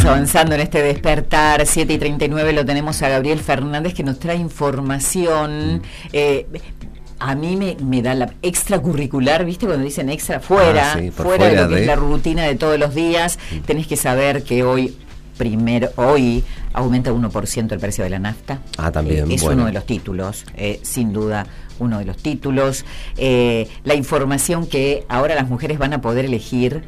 avanzando en este despertar, 7:39, lo tenemos a Gabriel Fernández que nos trae información. A mí me da la extracurricular, ¿viste? Cuando dicen extra, fuera de lo que es la rutina de todos los días. Tenés que saber que hoy aumenta 1% el precio de la nafta. También. Es uno de los títulos, sin duda, uno de los títulos. La información que ahora las mujeres van a poder elegir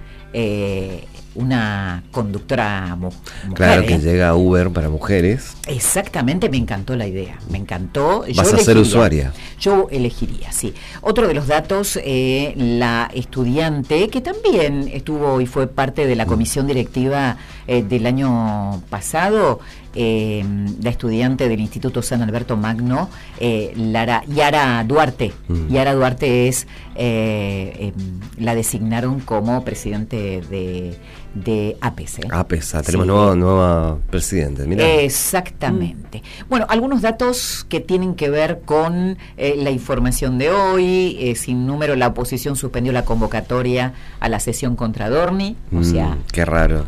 una conductora mujer. Claro, que llega Uber para mujeres. Exactamente, me encantó la idea, me encantó. ¿Vas a ser usuaria? Yo elegiría, sí. Otro de los datos, la estudiante, que también estuvo y fue parte de la comisión directiva del año pasado, la estudiante del Instituto San Alberto Magno, Yara Duarte. Yara Duarte es, la designaron como presidente de APES. APES, tenemos nueva presidente. Mirá. Exactamente. Bueno, algunos datos que tienen que ver con la información de hoy. Sin número, la oposición suspendió la convocatoria a la sesión contra Adorni. O sea, qué raro.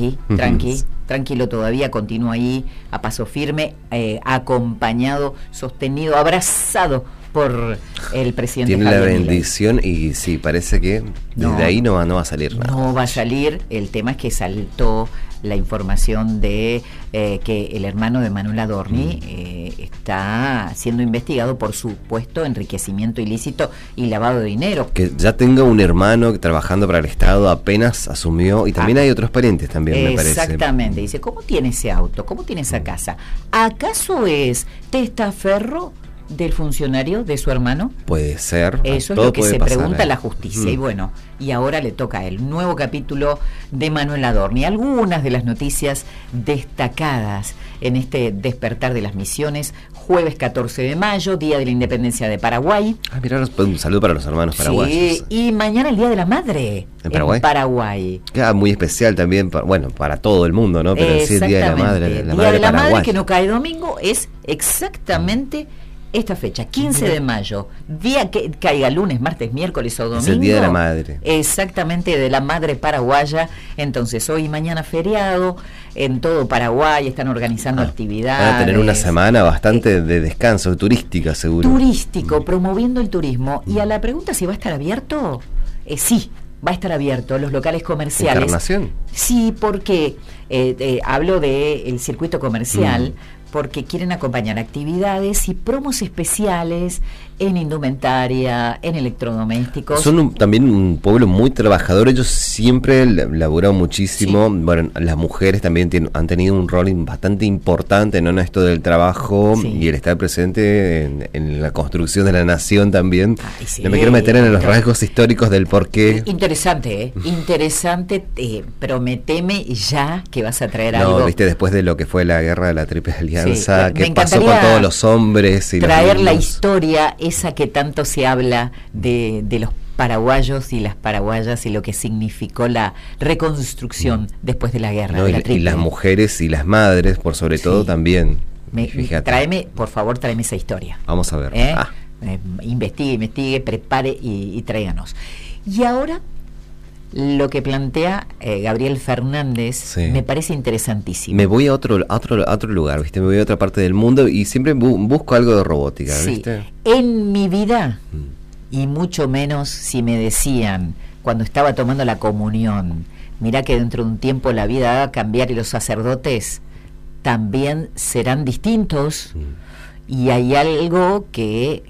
Tranquilo todavía, continúa ahí a paso firme, acompañado, sostenido, abrazado por el presidente. Tiene la bendición y sí, parece que desde ahí no va a salir nada. No va a salir. El tema es que saltó la información de que el hermano de Manuel Adorni está siendo investigado por supuesto enriquecimiento ilícito y lavado de dinero. Que ya tenga un hermano trabajando para el Estado apenas asumió, y también hay otros parientes también, me parece. Exactamente, dice, ¿cómo tiene ese auto? ¿Cómo tiene esa casa? ¿Acaso es testaferro del funcionario de su hermano? Puede ser. Eso es lo que se pregunta la justicia. Y bueno, y ahora le toca el nuevo capítulo de Manuel Adorni. Algunas de las noticias destacadas en este despertar de las misiones. Jueves 14 de mayo, Día de la Independencia de Paraguay. Mirá, un saludo para los hermanos paraguayos. Sí, y mañana el Día de la Madre en Paraguay. Queda muy especial también, para todo el mundo, ¿no? Pero sí, el Día de la Madre. El Día de la Madre, que no cae domingo, es exactamente esta fecha, 15 de mayo, día que caiga lunes, martes, miércoles o domingo. Es el Día de la Madre. Exactamente, de la madre paraguaya. Entonces, hoy y mañana feriado, en todo Paraguay están organizando actividades. Van a tener una semana bastante de descanso, turística seguro. Turístico, promoviendo el turismo. Y a la pregunta si va a estar abierto, sí. Va a estar abierto los locales comerciales. ¿Encarnación? Sí, porque hablo del circuito comercial, porque quieren acompañar actividades y promos especiales en indumentaria, en electrodomésticos. Son también un pueblo muy trabajador. Ellos siempre laboran muchísimo. Sí. Bueno, las mujeres también han tenido un rol bastante importante, ¿no?, en esto del trabajo, y el estar presente en la construcción de la nación también. No me quiero meter en los rasgos históricos del porqué. Interesante, interesante. Prometeme ya que vas a traer algo. No, viste, después de lo que fue la guerra de la Triple Alianza, que pasó con todos los hombres y traer la historia esa que tanto se habla de los paraguayos y las paraguayas y lo que significó la reconstrucción después de la guerra de la Triple. Y las mujeres y las madres, por sobre todo, también. Fíjate. Por favor, tráeme esa historia. Vamos a ver. Investigue, prepare y tráiganos. Y ahora, lo que plantea Gabriel Fernández me parece interesantísimo. Me voy a otro lugar, ¿viste? Me voy a otra parte del mundo y siempre busco algo de robótica, ¿viste? En mi vida, y mucho menos si me decían cuando estaba tomando la comunión, mirá que dentro de un tiempo la vida va a cambiar y los sacerdotes también serán distintos, y hay algo que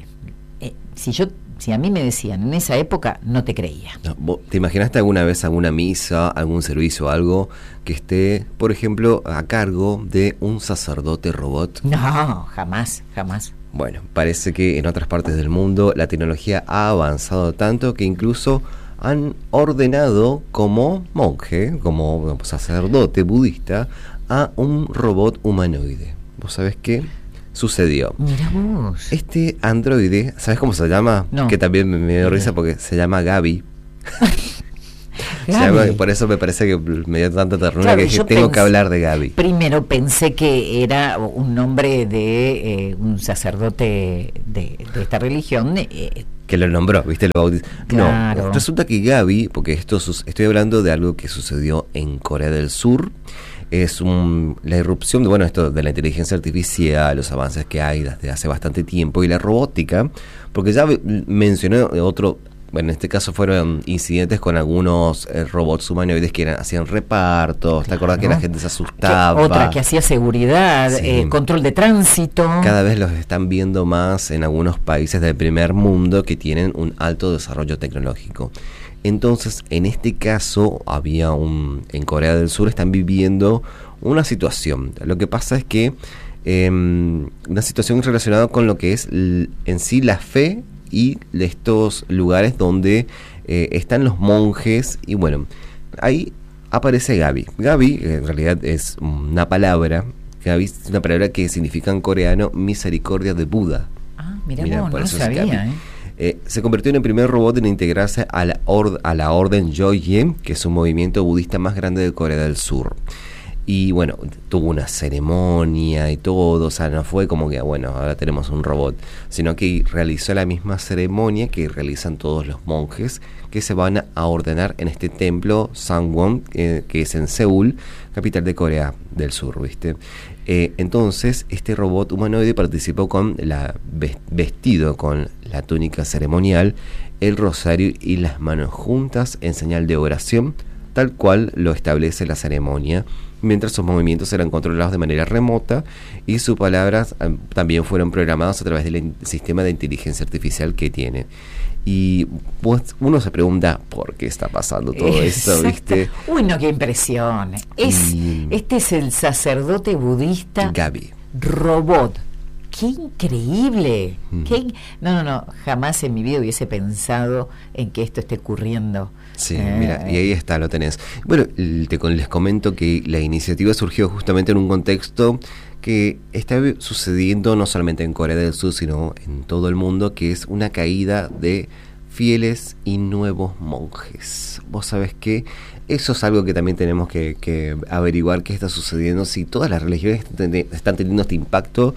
si a mí me decían en esa época, no te creía. ¿Te imaginaste alguna vez alguna misa, algún servicio, algo que esté, por ejemplo, a cargo de un sacerdote robot? No, jamás. Bueno, parece que en otras partes del mundo la tecnología ha avanzado tanto que incluso han ordenado como monje, como sacerdote budista, a un robot humanoide. ¿Vos sabés qué sucedió? Mira vos. Este androide, ¿sabes cómo se llama? No. Que también me dio risa porque se llama Gaby. Por eso me parece que me dio tanta ternura, que dije, tengo que hablar de Gaby. Primero pensé que era un nombre de un sacerdote de esta religión. Que lo nombró, ¿viste? Lo bautizó. Claro. No, resulta que Gaby, porque estoy hablando de algo que sucedió en Corea del Sur, es la irrupción de, esto de la inteligencia artificial, los avances que hay desde hace bastante tiempo, y la robótica, porque ya mencioné otro. Bueno, en este caso fueron incidentes con algunos robots humanoides que hacían repartos. ¿Te acordás que la gente se asustaba? Otra que hacía seguridad, control de tránsito. Cada vez los están viendo más en algunos países del primer mundo que tienen un alto desarrollo tecnológico. Entonces, en este caso, en Corea del Sur están viviendo una situación. Lo que pasa es que una situación relacionada con lo que es en sí la fe y de estos lugares donde están los monjes. Y bueno, ahí aparece Gabi. Gabi en realidad es una palabra. Gabi es una palabra que significa en coreano misericordia de Buda. Mirá, no sabía, se convirtió en el primer robot en integrarse a la orden Joye, que es un movimiento budista más grande de Corea del Sur. Y bueno, tuvo una ceremonia y todo, o sea, no fue como que, ahora tenemos un robot, sino que realizó la misma ceremonia que realizan todos los monjes que se van a ordenar en este templo Sangwon, que es en Seúl, capital de Corea del Sur, ¿viste? Entonces, este robot humanoide participó vestido con la túnica ceremonial, el rosario y las manos juntas en señal de oración, tal cual lo establece la ceremonia, mientras sus movimientos eran controlados de manera remota y sus palabras también fueron programadas a través del sistema de inteligencia artificial que tiene. Y pues uno se pregunta por qué está pasando todo esto, ¿viste? Uy, no, qué impresión. Este es el sacerdote budista Gabi. Robot. ¡Qué increíble! No, jamás en mi vida hubiese pensado en que esto esté ocurriendo. Sí, mira, y ahí está, lo tenés. Bueno, les comento que la iniciativa surgió justamente en un contexto que está sucediendo no solamente en Corea del Sur, sino en todo el mundo, que es una caída de fieles y nuevos monjes. Vos sabés que eso es algo que también tenemos que averiguar qué está sucediendo, si todas las religiones están teniendo este impacto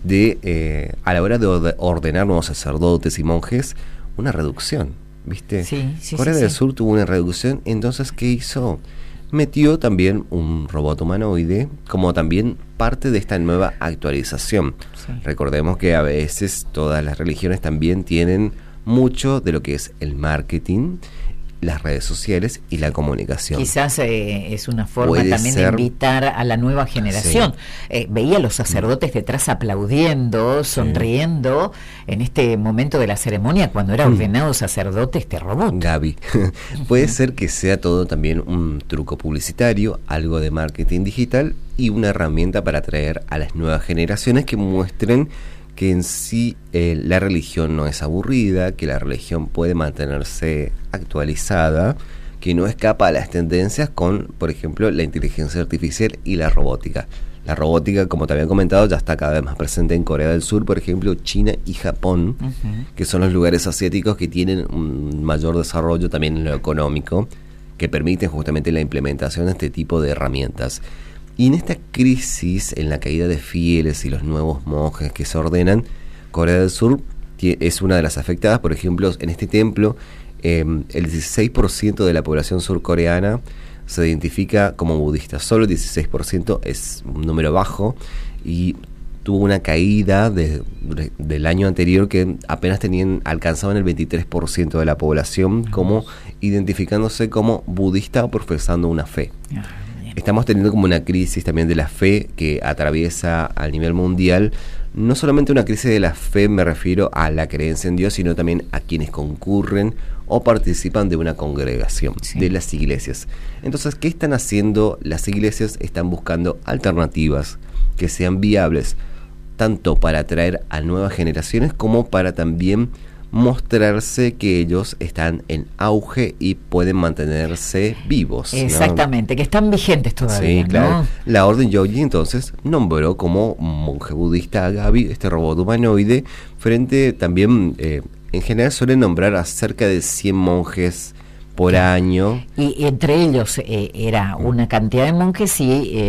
de a la hora de ordenar nuevos sacerdotes y monjes, una reducción, ¿viste? Corea del Sur tuvo una reducción. Entonces, ¿qué hizo? Metió también un robot humanoide como también parte de esta nueva actualización. Recordemos que a veces todas las religiones también tienen mucho de lo que es el marketing, las redes sociales y la comunicación. Quizás es una forma también de invitar a la nueva generación. Veía a los sacerdotes detrás aplaudiendo, sonriendo en este momento de la ceremonia cuando era ordenado sacerdote este robot. Gabi, puede ser que sea todo también un truco publicitario, algo de marketing digital y una herramienta para atraer a las nuevas generaciones que muestren que en sí la religión no es aburrida, que la religión puede mantenerse actualizada, que no escapa a las tendencias con, por ejemplo, la inteligencia artificial y la robótica. La robótica, como te había comentado, ya está cada vez más presente en Corea del Sur, por ejemplo, China y Japón, que son los lugares asiáticos que tienen un mayor desarrollo también en lo económico, que permiten justamente la implementación de este tipo de herramientas. Y en esta crisis, en la caída de fieles y los nuevos monjes que se ordenan, Corea del Sur es una de las afectadas. Por ejemplo, en este templo, el 16% de la población surcoreana se identifica como budista. Solo el 16% es un número bajo y tuvo una caída del año anterior que apenas alcanzaban el 23% de la población como identificándose como budista o profesando una fe. Estamos teniendo como una crisis también de la fe que atraviesa a nivel mundial. No solamente una crisis de la fe, me refiero a la creencia en Dios, sino también a quienes concurren o participan de una congregación, de las iglesias. Entonces, ¿qué están haciendo las iglesias? Están buscando alternativas que sean viables, tanto para atraer a nuevas generaciones como para también mostrarse que ellos están en auge y pueden mantenerse vivos. Exactamente, ¿no? Que están vigentes todavía. Sí, claro. ¿No? La Orden Yogi entonces nombró como monje budista a Gabi, este robot humanoide, frente también, en general suelen nombrar a cerca de 100 monjes por año. Y entre ellos era una cantidad de monjes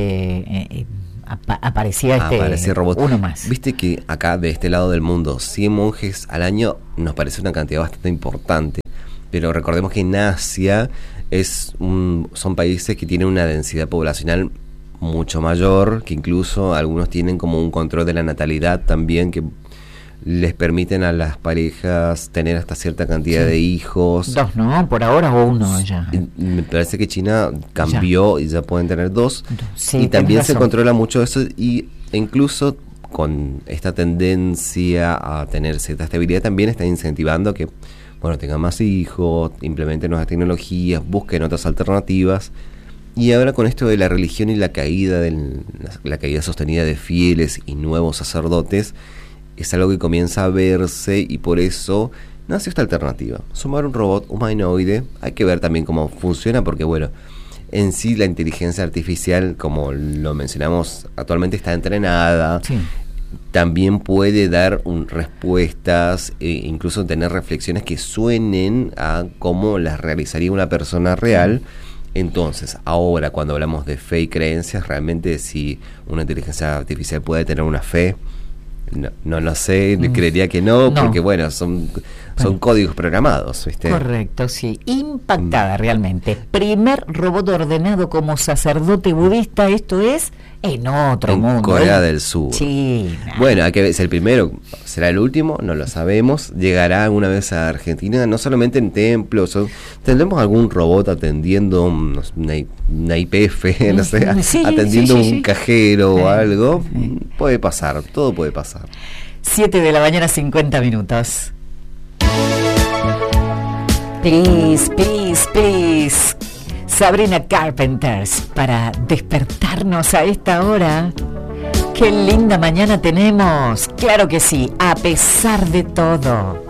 y aparecía robot. Uno más. Viste que acá de este lado del mundo 100 monjes al año nos parece una cantidad bastante importante, pero recordemos que en Asia son países que tienen una densidad poblacional mucho mayor, que incluso algunos tienen como un control de la natalidad también, que les permiten a las parejas tener hasta cierta cantidad de hijos. 2, ¿no? Por ahora, o 1 ya. Me parece que China cambió y ya pueden tener 2. Sí, y también se controla mucho eso, y incluso con esta tendencia a tener cierta estabilidad también está incentivando que, bueno, tengan más hijos, implementen nuevas tecnologías, busquen otras alternativas. Y ahora con esto de la religión y la caída sostenida de fieles y nuevos sacerdotes, es algo que comienza a verse, y por eso nació esta alternativa. Sumar un robot humanoide. Hay que ver también cómo funciona, porque bueno, en sí la inteligencia artificial, como lo mencionamos, actualmente está entrenada. Sí. También puede dar respuestas, incluso tener reflexiones que suenen a cómo las realizaría una persona real. Entonces, ahora cuando hablamos de fe y creencias, realmente si una inteligencia artificial puede tener una fe, no lo sé, creería que no, porque bueno, son códigos programados, ¿viste? Correcto, sí. Impactada realmente. Primer robot ordenado como sacerdote budista, esto es en otro mundo. En Corea del Sur. China. Bueno, hay que ver, es el primero, será el último, no lo sabemos. Llegará alguna vez a Argentina, no solamente en templos. ¿Tendremos algún robot atendiendo una IPF, no sé, atendiendo un cajero o algo? Puede pasar, todo puede pasar. 7 de la mañana, 50 minutos. Please, please, please. Sabrina Carpenters, para despertarnos a esta hora. ¡Qué linda mañana tenemos! Claro que sí, a pesar de todo.